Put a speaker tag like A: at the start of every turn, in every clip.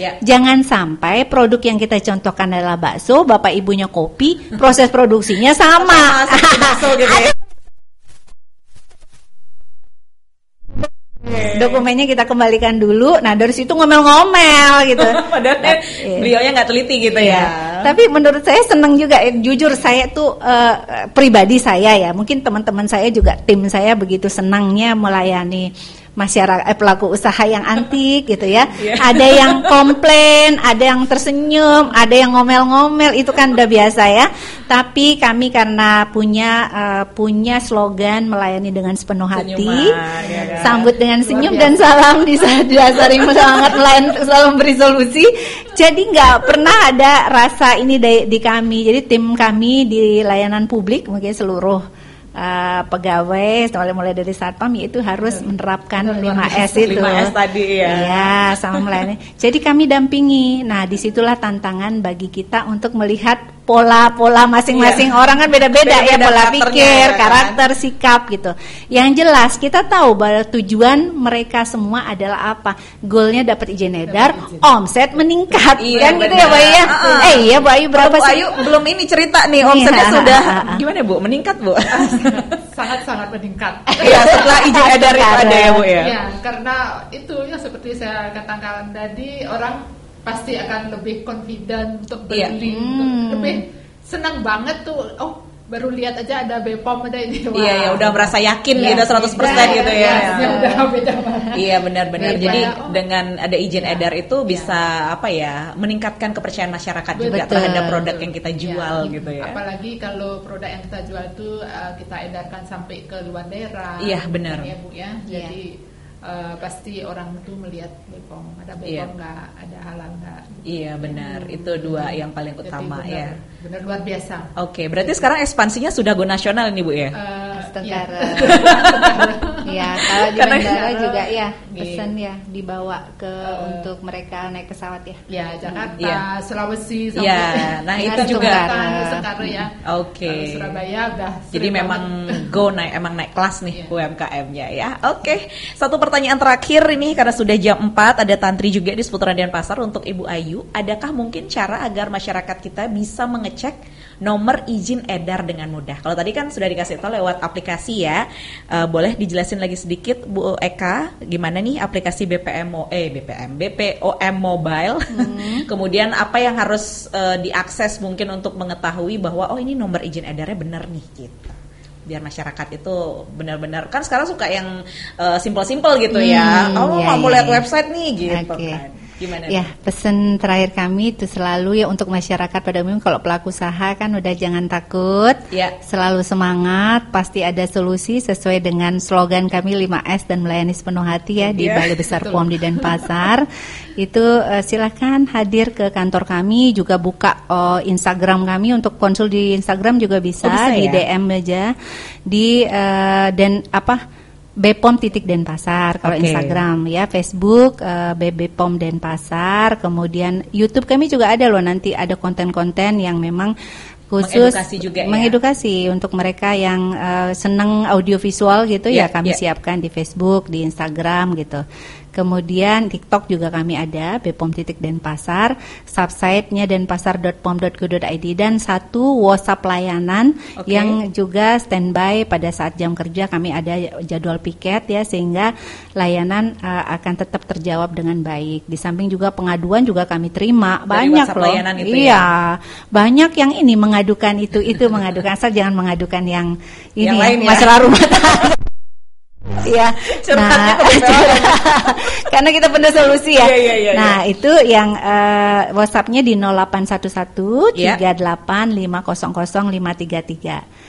A: Jangan sampai produk yang kita contohkan adalah bakso, bapak ibunya kopi, proses produksinya sama.
B: Bakso gitu ya.
A: Dokumennya kita kembalikan dulu. Nah dari situ ngomel-ngomel gitu.
B: Padahal beliaunya nggak teliti gitu ya.
A: Tapi menurut saya senang juga. Jujur saya tuh pribadi saya ya. Mungkin teman-teman saya juga tim saya begitu senangnya melayani masyarakat pelaku usaha yang antik gitu ya. Ada yang komplain, ada yang tersenyum, ada yang ngomel-ngomel, itu kan udah biasa ya. Tapi kami karena punya slogan melayani dengan sepenuh hati, sambut dengan senyum dan salam didasari semangat melayani, selalu memberi solusi. Jadi nggak pernah ada rasa ini di kami. Jadi tim kami di layanan publik mungkin seluruh pegawai mulai dari satpam itu harus menerapkan 5S itu.
B: 5S tadi ya.
A: Iya, sama melayani. Jadi kami dampingi. Nah, disitulah tantangan bagi kita untuk melihat pola-pola masing-masing orang kan beda-beda ya, pola pikir, karakter, sikap gitu. Yang jelas kita tahu bahwa tujuan mereka semua adalah apa? Goalnya dapat izin edar, omset meningkat, kan gitu ya, Bu Ayu ya? Iya, Bu Ayu berapa
B: sih? Bu Ayu belum ini cerita nih, omsetnya sudah gimana Bu? Meningkat Bu?
C: Sangat-sangat meningkat.
B: Iya, setelah izin edar itu ada ya Bu ya?
C: Iya, karena itu ya seperti saya katakan tadi, orang pasti akan lebih confident untuk beli, lebih senang banget tuh. Oh, baru lihat aja ada BPOM ada ini.
B: Wah. Iya, ya udah merasa yakin gitu 100% gitu ya.
C: Udah beda banget.
B: Iya, benar-benar. Jadi dengan ada izin edar itu bisa apa ya? Meningkatkan kepercayaan masyarakat juga terhadap produk yang kita jual gitu ya.
C: Apalagi kalau produk yang kita jual itu kita edarkan sampai ke luar daerah.
B: Iya, benar.
C: Ya, Bu ya. Jadi pasti orang itu melihat BPOM, ada BPOM nggak, ada halal nggak.
B: Iya benar, itu dua yang paling utama ya.
C: Benar luar biasa.
B: Oke, berarti sekarang ekspansinya sudah go nasional nih Bu ya?
A: Tenggara. Ya, kalau di bandara juga ya pesan ya dibawa ke untuk mereka naik pesawat ya.
C: Ya, Jakarta, Sulawesi,
B: ya. Nah itu juga.
C: Sekarang ya.
B: Oke.
C: Surabaya udah.
B: Jadi memang emang naik kelas nih UMKM-nya ya. Oke. Satu pertanyaan terakhir ini karena sudah jam 4, ada Tantri juga di seputaran Denpasar untuk Ibu Ayu. Adakah mungkin cara agar masyarakat kita bisa mengecek nomor izin edar dengan mudah? Kalau tadi kan sudah dikasih tahu lewat aplikasi ya. Boleh dijelasin lagi sedikit Bu Eka, gimana nih aplikasi BPOM Mobile? Kemudian apa yang harus diakses mungkin untuk mengetahui bahwa oh ini nomor izin edarnya benar nih gitu. Biar masyarakat itu benar-benar, kan sekarang suka yang simple-simple gitu ya. Mau lihat website nih gitu kan. Gimana?
A: Ya, pesan terakhir kami itu selalu ya untuk masyarakat pada umum, kalau pelaku usaha kan udah jangan takut, selalu semangat, pasti ada solusi sesuai dengan slogan kami 5S dan melayani sepenuh hati ya di Balai Besar POM di Denpasar. Itu silakan hadir ke kantor kami, juga buka Instagram kami untuk konsul di Instagram juga bisa, di DM aja di BPOM Denpasar kalau Instagram ya, Facebook BPOM Denpasar, kemudian YouTube kami juga ada loh, nanti ada konten-konten yang memang khusus mengedukasi untuk mereka yang senang audiovisual gitu ya kami siapkan di Facebook, di Instagram gitu. Kemudian TikTok juga kami ada, BPOM Denpasar, subsite-nya denpasar.pom.go.id, dan satu WhatsApp layanan yang juga standby pada saat jam kerja. Kami ada jadwal piket ya, sehingga layanan akan tetap terjawab dengan baik. Di samping juga pengaduan juga kami terima banyak loh.
B: Itu
A: banyak yang ini mengadukan itu mengadukan, asal jangan mengadukan yang ini
B: yang lain
A: masalah rumah tangga. Ya, karena kita penuh solusi ya. Nah, itu yang WhatsApp-nya di 0811 38500533.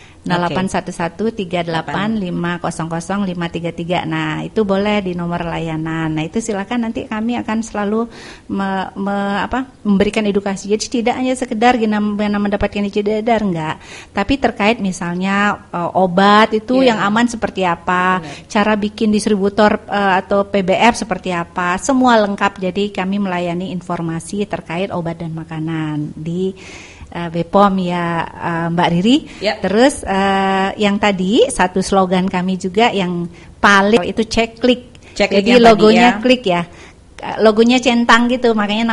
A: 081138500533. Nah, itu boleh di nomor layanan. Nah, itu silakan, nanti kami akan selalu memberikan edukasi. Jadi tidak hanya sekedar gimana mendapatkan izin edar, enggak. Tapi terkait misalnya obat itu yang aman seperti apa, cara bikin distributor atau PBF seperti apa, semua lengkap. Jadi kami melayani informasi terkait obat dan makanan di BPOM ya, Mbak Riri. Terus yang tadi satu slogan kami juga yang paling itu cek klik. Jadi logonya klik ya. Logonya centang gitu, makanya